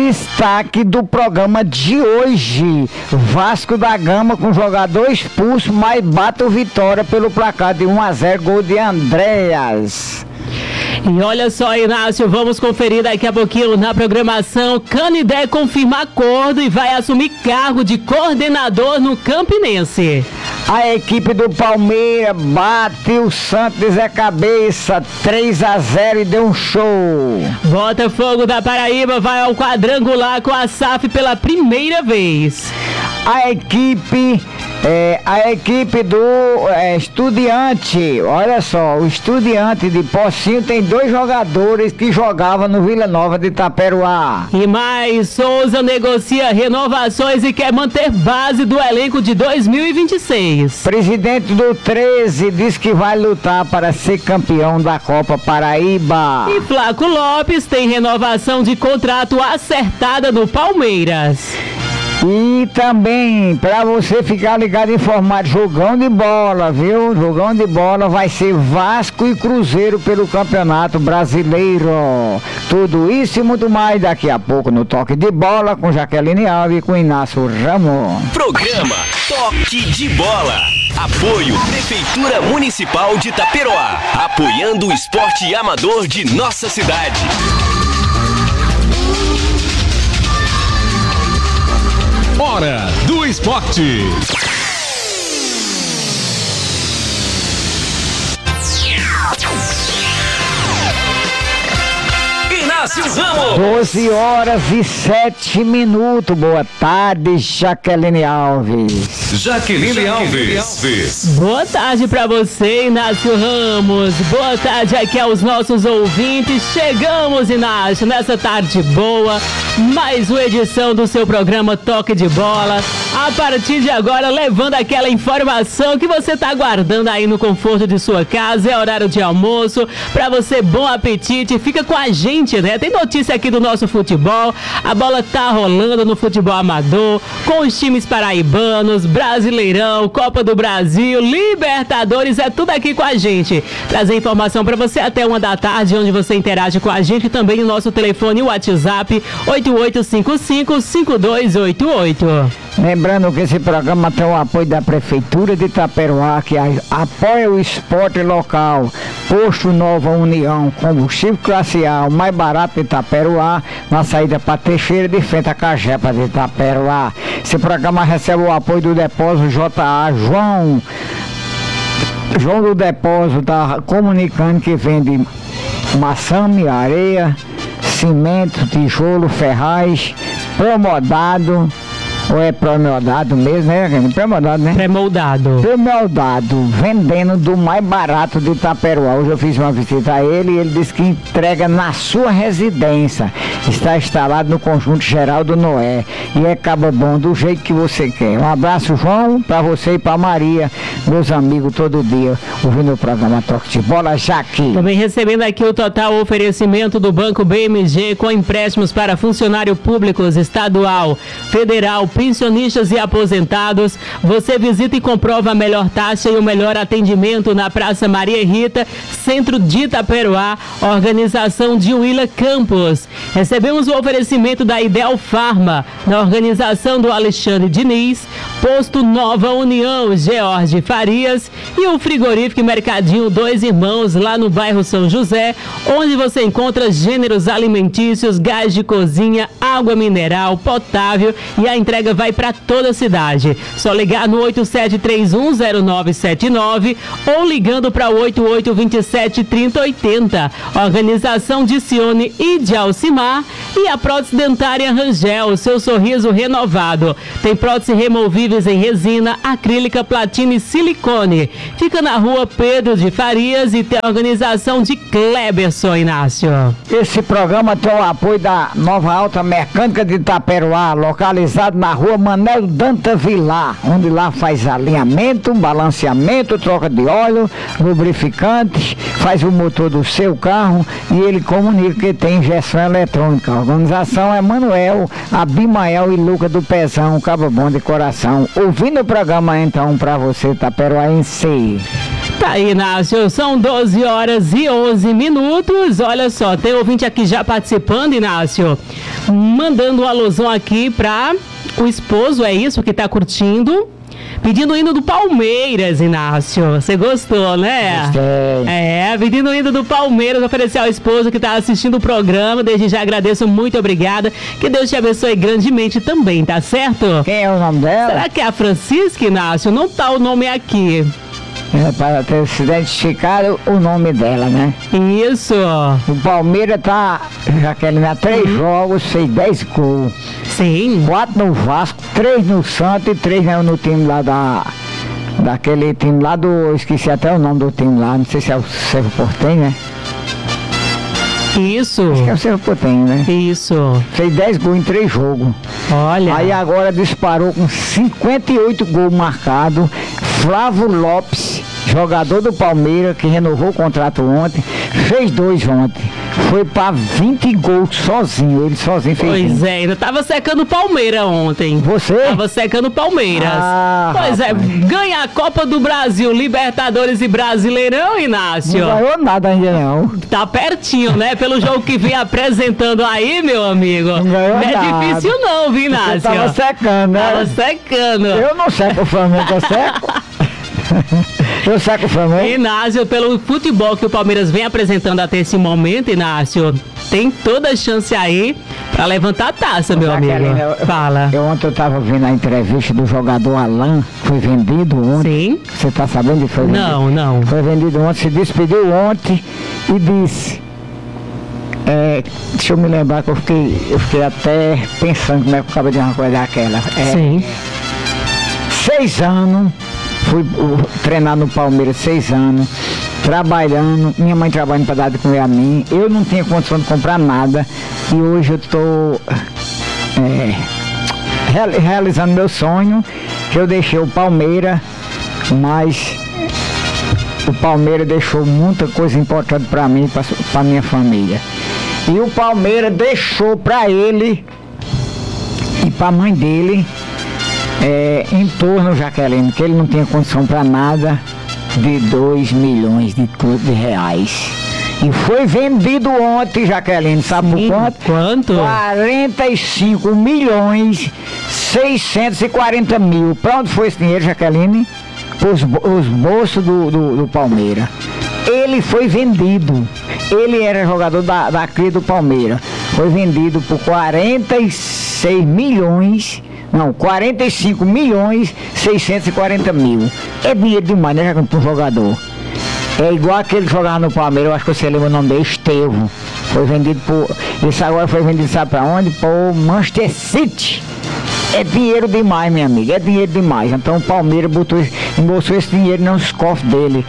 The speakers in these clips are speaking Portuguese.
destaque do programa de hoje. Vasco da Gama com jogador expulso, mas bate o Vitória pelo placar de 1-0, gol de Andréas. E olha só, Inácio, vamos conferir daqui a pouquinho na programação. Canidé confirma acordo e vai assumir cargo de coordenador no Campinense. A equipe do Palmeiras bate o Santos de Zé Cabeça 3-0 e deu um show. Botafogo da Paraíba vai ao quadrangular com a SAF pela primeira vez. A equipe do Estudiante, olha só, o Estudiante de Pocinho tem 2 jogadores que jogavam no Vila Nova de Itaperuá. E mais, Souza negocia renovações e quer manter base do elenco de 2026. Presidente do 13 diz que vai lutar para ser campeão da Copa Paraíba. E Flaco Lopes tem renovação de contrato acertada no Palmeiras. E também, para você ficar ligado e informado, jogão de bola, viu? Jogão de bola vai ser Vasco e Cruzeiro pelo Campeonato Brasileiro. Tudo isso e muito mais daqui a pouco no Toque de Bola com Jaqueline Alves e com Inácio Ramos. Programa Toque de Bola. Apoio Prefeitura Municipal de Itaperuá. Apoiando o esporte amador de nossa cidade. Hora do Esporte. Inácio Ramos. 12h07. Boa tarde, Jaqueline Alves. Jaqueline Alves. Boa tarde pra você, Inácio Ramos. Boa tarde aqui aos nossos ouvintes. Chegamos, Inácio, nessa tarde boa. Mais uma edição do seu programa Toque de Bola. A partir de agora, levando aquela informação que você tá aguardando aí no conforto de sua casa. É horário de almoço. Pra você, bom apetite. Fica com a gente, né? Tem notícia aqui do nosso futebol. A bola tá rolando no futebol amador, com os times paraibanos, Brasileirão, Copa do Brasil, Libertadores, é tudo aqui com a gente. Trazer informação pra você até 1 da tarde, onde você interage com a gente também no nosso telefone WhatsApp 8855-5288. Lembrando que esse programa tem o apoio da Prefeitura de Itaperuá, que apoia o esporte local. Posto Nova União, combustível classe A, o mais barato de Itaperuá, na saída para Teixeira, de frente a Cajepa de Itaperuá. Esse programa recebe o apoio do Depósito JA. João do Depósito está comunicando que vende maçame, areia, cimento, tijolo, ferraz, promodado. Ou é pré-moldado mesmo, né? Pré-moldado, né? Pré-moldado, vendendo do mais barato de Itaperuá. Hoje eu fiz uma visita a ele e ele disse que entrega na sua residência. Está instalado no Conjunto Geraldo Noé. E é cabo bom do jeito que você quer. Um abraço, João, pra você e pra Maria, meus amigos, todo dia, ouvindo o programa Toque de Bola, já aqui. Também recebendo aqui o total oferecimento do Banco BMG com empréstimos para funcionários públicos, estadual, federal, pensionistas e aposentados. Você visita e comprova a melhor taxa e o melhor atendimento na Praça Maria Rita, centro de Itaperuá, organização de Willa Campos. Recebemos o oferecimento da Ideal Farma, na organização do Alexandre Diniz, Posto Nova União, George Farias e o frigorífico Mercadinho Dois Irmãos, lá no bairro São José, onde você encontra gêneros alimentícios, gás de cozinha, água mineral, potável e a entrega vai para toda a cidade. Só ligar no 87310979 ou ligando para 88273080. Organização de Cione e de Alcimar e a prótese dentária Rangel, seu sorriso renovado. Tem prótese removíveis em resina, acrílica, platina e silicone. Fica na rua Pedro de Farias e tem a organização de Kleberson, Inácio. Esse programa tem o apoio da Nova Alta Mecânica de Itaperuá, localizado na rua Manel Danta Vilar, onde lá faz alinhamento, balanceamento, troca de óleo, lubrificantes, faz o motor do seu carro e ele comunica que tem injeção eletrônica. A organização é Manuel, Abimael e Luca do Pezão, Cabo Bom de Coração. Ouvindo o programa então pra você, Itaperuaense. Tá aí, Inácio, são 12 horas e 11 minutos. Olha só, tem ouvinte aqui já participando, Inácio, mandando um alusão aqui pra o esposo, é isso, que tá curtindo, pedindo o hino do Palmeiras, Inácio. Você gostou, né? Gostei. Pedindo o hino do Palmeiras, oferecer ao esposo que tá assistindo o programa. Desde já agradeço, muito obrigada. Que Deus te abençoe grandemente também, tá certo? Quem é o nome dela? Será que é a Francisca, Inácio? Não tá o nome aqui. É para ter se identificado o nome dela, né? Isso. O Palmeiras tá, Jaqueline, há 3 jogos, fez 10 gols. Sim. 4 no Vasco, 3 no Santos e 3 no time lá daquele time lá eu esqueci até o nome do time lá, não sei se é o Cerro Portenho, né? Isso. Acho que é o Cerro Portenho, né? Isso. Fez 10 gols em 3 jogos. Olha. Aí agora disparou com 58 gols marcados. Flávio Lopes, jogador do Palmeiras, que renovou o contrato ontem, fez 2 ontem. Foi pra 20 gols sozinho, ele sozinho fez. Pois é, ainda tava secando o Palmeiras ontem. Você? Tava secando o Palmeiras. Pois rapaz. é, ganha a Copa do Brasil, Libertadores e Brasileirão, Inácio. Não ganhou nada ainda não. Tá pertinho, né? Pelo jogo que vem apresentando aí, meu amigo. Não ganhou é nada. difícil não, viu, Você Inácio? tava secando, né? Tava secando. Eu não seco o Flamengo, eu seco. Eu seco o Flamengo. Inácio, pelo futebol que o Palmeiras vem apresentando até esse momento, Inácio, tem toda a chance aí pra levantar a taça, meu amigo. Fala. Ontem eu tava vendo a entrevista do jogador Alan, foi vendido ontem. Sim. Você tá sabendo que foi vendido? Não. Foi vendido ontem, se despediu ontem e disse. Deixa eu me lembrar que eu fiquei até pensando como é que eu acabei de uma coisa daquela. Sim. 6 anos, fui treinar no Palmeiras 6 anos, trabalhando, minha mãe trabalhando para dar de comer a mim, eu não tinha condição de comprar nada e hoje eu estou realizando meu sonho, que eu deixei o Palmeiras, mas o Palmeiras deixou muita coisa importante para mim e para minha família. E o Palmeiras deixou para ele e para a mãe dele em torno, Jaqueline, que ele não tinha condição para nada, de 2 milhões de reais. E foi vendido ontem, Jaqueline, sabe por quanto? Quanto? 45 milhões 640 mil. Para onde foi esse dinheiro, Jaqueline? Os bolsos do Palmeiras. Ele foi vendido. Ele era jogador da cria do Palmeiras. Foi vendido por 45 milhões 640 mil. É dinheiro demais, né, para um jogador. É igual aquele que jogava no Palmeiras, eu acho que você lembra o nome dele, Estevão. Foi vendido esse agora foi vendido, sabe para onde? Para o Manchester City. É dinheiro demais, minha amiga, é dinheiro demais. Então o Palmeiras embolsou esse dinheiro nos cofres dele.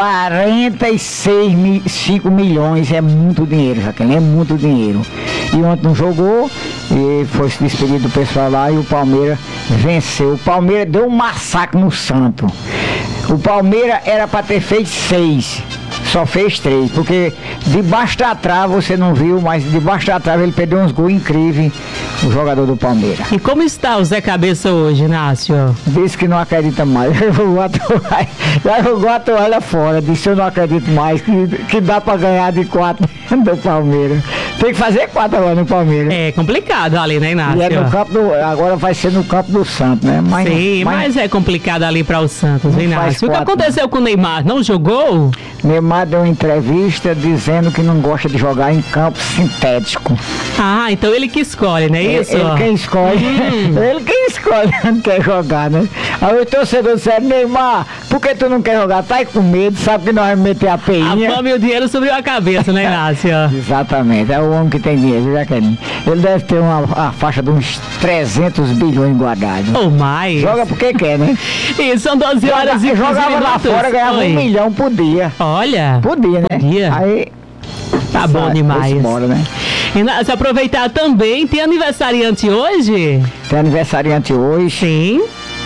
45 milhões é muito dinheiro, Jaqueline, é muito dinheiro. E ontem não jogou, e foi se despedir do pessoal lá e o Palmeiras venceu. O Palmeiras deu um massacre no Santos. O Palmeiras era para ter feito 6. Só fez 3, porque debaixo da trave você não viu, mas debaixo da trave ele perdeu uns gols incríveis, o jogador do Palmeiras. E como está o Zé Cabeça hoje, Inácio? Disse que não acredita mais, já jogou a toalha fora, disse eu não acredito mais, que dá pra ganhar de 4 do Palmeiras. Tem que fazer 4 agora no Palmeiras. É complicado ali, né, Inácio? E é no campo agora vai ser no campo do Santos, né? Sim, mas é complicado ali para o Santos, viu, Inácio? O que aconteceu com o Neymar? Não jogou? Neymar deu uma entrevista dizendo que não gosta de jogar em campo sintético. Ah, então ele que escolhe, não é isso? Ele quem escolhe. Ele quem escolhe, não quer jogar, né? Aí o torcedor disse, Neymar, por que tu não quer jogar? Tá aí com medo, sabe que nós vamos meter a peinha. A fome e o dinheiro subiu a cabeça, né, Inácio? Exatamente, é o homem que tem dinheiro, viu, Jaqueline? Ele deve ter a faixa de uns 300 bilhões guardados. Ou mais. Joga porque quer, né? E são 12 horas e 15 jogava lá fora, ganhava 1 milhão por dia. Olha. Podia, né? Podia. Aí. Tá bom demais. Embora, né? E se aproveitar também, tem aniversariante hoje? Tem aniversariante hoje. Sim.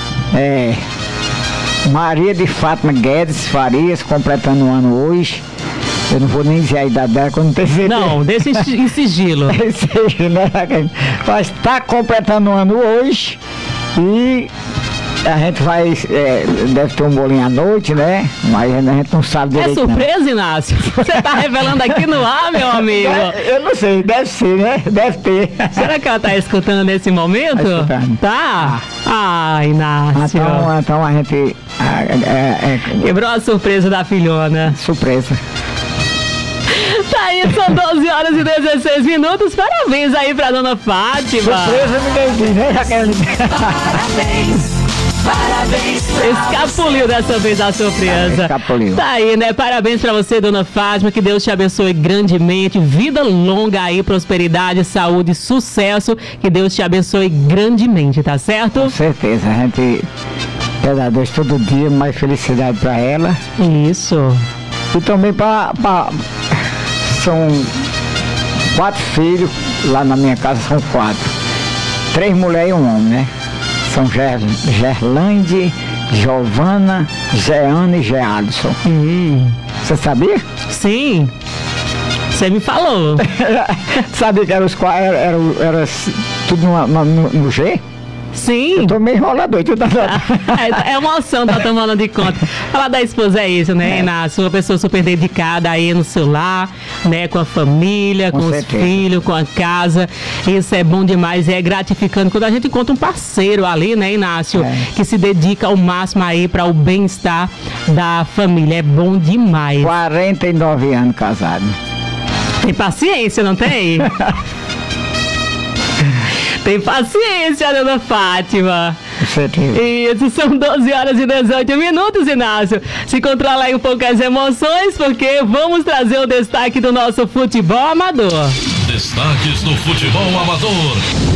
Maria de Fátima Guedes Farias, completando um ano hoje. Eu não vou nem dizer a idade dela, quando não tem certeza. Não, deixa em sigilo. Mas está completando um ano hoje. E A gente vai, deve ter um bolinho à noite, né? Mas a gente não sabe É direito. surpresa, Inácio? Você tá revelando aqui no ar, meu amigo? Eu não sei, deve ser, né? Deve ter. Será que ela tá escutando nesse momento? Tá escutando. Tá? Ah, Inácio. Então a gente. Quebrou a surpresa da filhona. Surpresa. Tá aí, são 12 horas e 16 minutos. Parabéns aí pra dona Fátima. Surpresa ninguém diz, né, Raquel? Parabéns Escapuliu dessa vez a surpresa. Escapuliu. Tá aí, né? Parabéns pra você, dona Fátima. Que Deus te abençoe grandemente. Vida longa aí, prosperidade, saúde, sucesso. Que Deus te abençoe grandemente, tá certo? Com certeza, a gente pede a Deus todo dia mais felicidade pra ela. Isso. E também são 4 filhos, lá na minha casa são 4. 3 mulheres e um homem, né? São Gerlande, Giovana, Jeane e Geadson. Você sabia? Sim. Você me falou. Sabia que eram os 4, era tudo no G? Sim. Eu tô meio enrolador. É emoção, tá tomando de conta. Falar da esposa é isso, né, Inácio? Uma pessoa super dedicada aí no seu lar, né? Com a família, com os certeza. filhos, com a casa. Isso é bom demais, é gratificante. Quando a gente encontra um parceiro ali, né, Inácio? Que se dedica ao máximo aí para o bem-estar da família. É bom demais. 49 anos casado. Tem paciência, não tem? Tem paciência, dona Fátima. Com certeza. Isso, são 12 horas e 18 minutos, Inácio. Se controla aí um pouco as emoções, porque vamos trazer o destaque do nosso futebol amador. Destaques do futebol amador.